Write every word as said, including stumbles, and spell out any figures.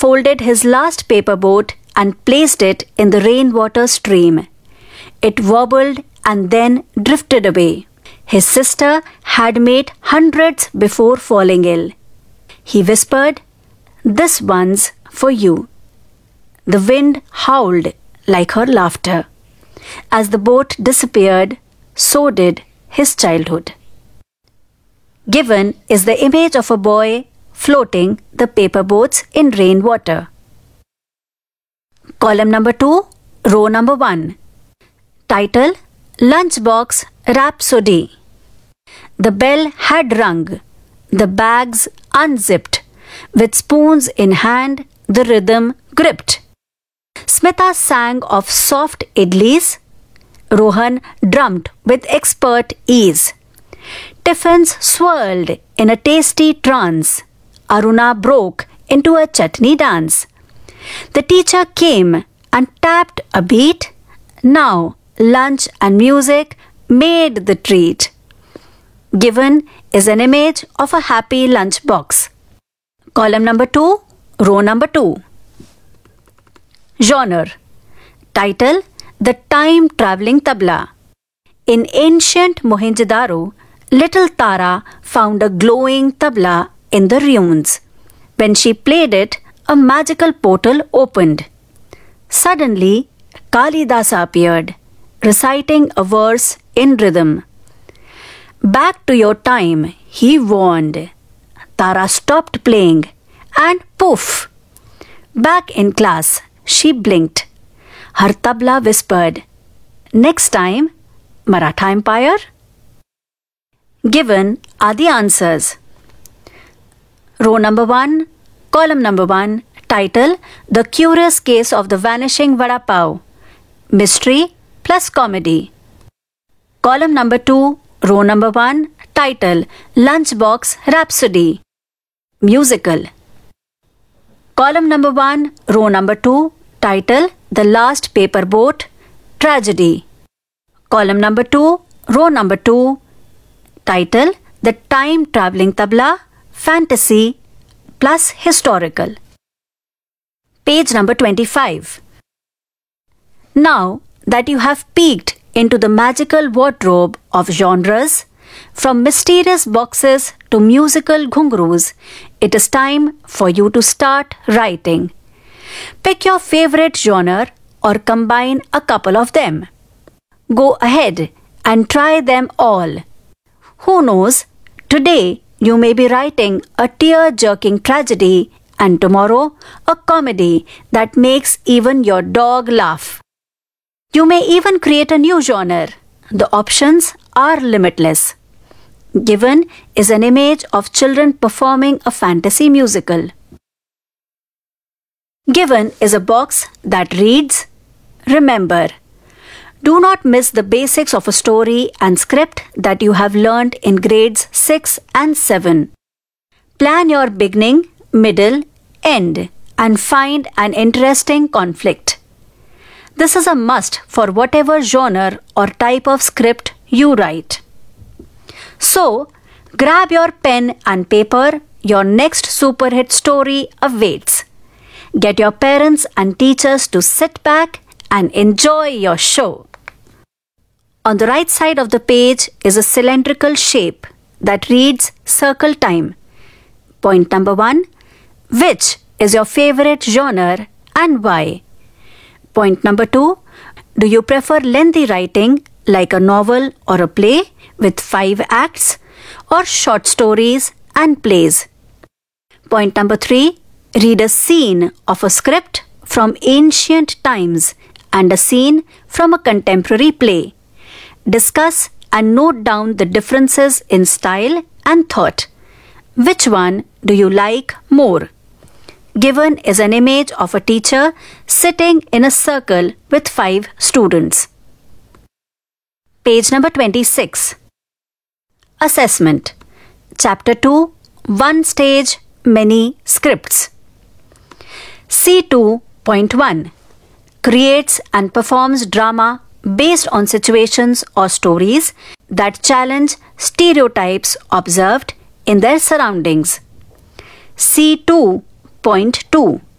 folded his last paper boat and placed it in the rainwater stream. It wobbled and then drifted away. His sister had made hundreds before falling ill. He whispered, "This one's for you." The wind howled like her laughter. As the boat disappeared, so did his childhood. Given is the image of a boy floating the paper boats in rainwater. Column number two, row number one. Title: Lunchbox Rhapsody. The bell had rung, the bags unzipped, with spoons in hand, the rhythm gripped. Smita sang of soft idlis, Rohan drummed with expert ease. Tiffins swirled in a tasty trance, Aruna broke into a chutney dance. The teacher came and tapped a beat. Now lunch and music made the treat. Given is an image of a happy lunch box. Column number two, row number two. Genre. Title: The Time Traveling Tabla. In ancient Mohenjo-daro, little Tara found a glowing tabla in the ruins. When she played it, a magical portal opened. Suddenly, Kalidasa appeared, reciting a verse in rhythm. "Back to your time," he warned. Tara stopped playing, and poof! Back in class, she blinked. Her tabla whispered, "Next time, Maratha Empire?" Given are the answers. Row number one, column number one, title: The Curious Case of the Vanishing Vada Pav. Mystery plus comedy. Column number two, row number one, title: Lunchbox Rhapsody. Musical. Column number one, row number two, title: The Last Paper Boat. Tragedy. Column number two, row number two, title: The Time Traveling Tabla. Fantasy plus historical. Page number twenty-five. Now that you have peeked into the magical wardrobe of genres, from mysterious boxes to musical ghungroos, it is time for you to start writing. Pick your favorite genre or combine a couple of them. Go ahead and try them all. Who knows, today you may be writing a tear-jerking tragedy and tomorrow a comedy that makes even your dog laugh. You may even create a new genre. The options are limitless. Given is an image of children performing a fantasy musical. Given is a box that reads, "Remember, do not miss the basics of a story and script that you have learned in grades six and seven. Plan your beginning, middle, end and find an interesting conflict." This is a must for whatever genre or type of script you write. So, grab your pen and paper, your next super hit story awaits. Get your parents and teachers to sit back and enjoy your show. On the right side of the page is a cylindrical shape that reads Circle Time. Point number one, which is your favorite genre and why? Point number two, do you prefer lengthy writing like a novel or a play with five acts, or short stories and plays? Point number three, read a scene of a script from ancient times and a scene from a contemporary play. Discuss and note down the differences in style and thought. Which one do you like more? Given is an image of a teacher sitting in a circle with five students. Page number twenty-six. Assessment. Chapter two, One Stage, Many Scripts. C two point one. Creates and performs drama based on situations or stories that challenge stereotypes observed in their surroundings. C two point two.